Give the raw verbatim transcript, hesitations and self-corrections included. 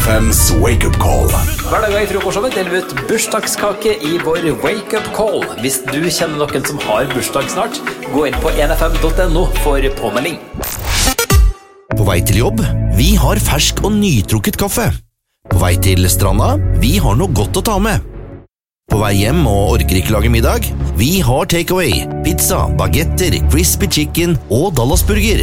F M's Wake Up Call. Hver dag i frokostshowet deler vi ut bursdagskake i vår Wake Up Call. Hvis du kjenner noen som har bursdag snart, gå inn på en f m punktum no for påmelding. På vei til jobb, vi har fersk og nytrukket kaffe. På vei til stranda, vi har noe godt å ta med. På vei hjem og orker ikke lage middag, vi har takeaway, pizza, bagetter, crispy chicken og Dallasburger.